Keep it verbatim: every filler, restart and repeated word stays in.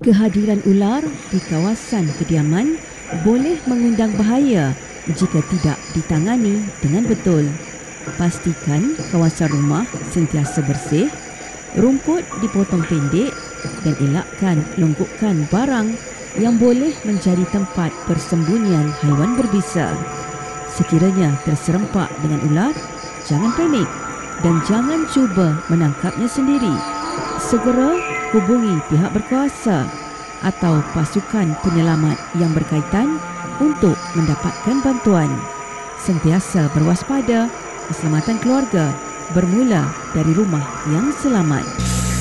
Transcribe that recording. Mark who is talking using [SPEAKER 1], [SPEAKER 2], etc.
[SPEAKER 1] Kehadiran ular di kawasan kediaman boleh mengundang bahaya jika tidak ditangani dengan betul. Pastikan kawasan rumah sentiasa bersih, rumput dipotong pendek dan elakkan longkokkan barang yang boleh menjadi tempat persembunyian haiwan berbisa. Sekiranya terserempak dengan ular, jangan panik dan jangan cuba menangkapnya sendiri. Segera hubungi pihak berkuasa atau pasukan penyelamat yang berkaitan untuk mendapatkan bantuan. Sentiasa berwaspada, keselamatan keluarga bermula dari rumah yang selamat.